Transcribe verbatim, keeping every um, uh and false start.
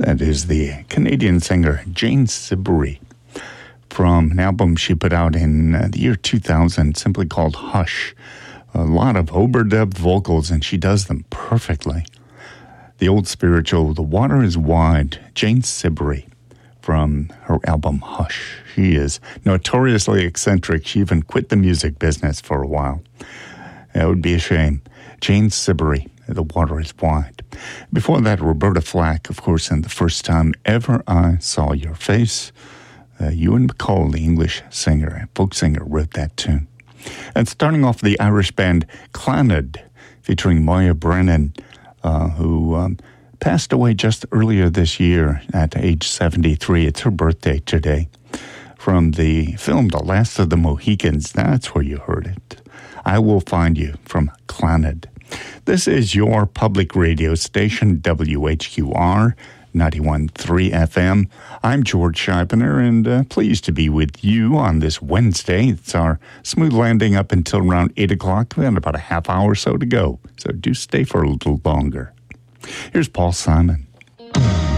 That is the Canadian singer Jane Siberry from an album she put out in uh, the year two thousand, simply called Hush. A lot of overdub vocals, and she does them perfectly. The old spiritual, The Water is Wide, Jane Siberry from her album Hush. She is notoriously eccentric. She even quit the music business for a while. It would be a shame. Jane Siberry, The Water is Wide. Before that, Roberta Flack, of course, and The First Time Ever I Saw Your Face. Uh, Ewan MacColl, the English singer, folk singer, wrote that tune. And starting off, the Irish band Clannad, featuring Moya Brennan, uh, who um, passed away just earlier this year at age seventy-three. It's her birthday today. From the film The Last of the Mohicans, that's where you heard it. I Will Find You from Clannad. This is your public radio station, W H Q R, ninety-one point three F M. I'm George Scheibner, and uh, pleased to be with you on this Wednesday. It's our smooth landing up until around eight o'clock. We have about a half hour or so to go, so do stay for a little longer. Here's Paul Simon.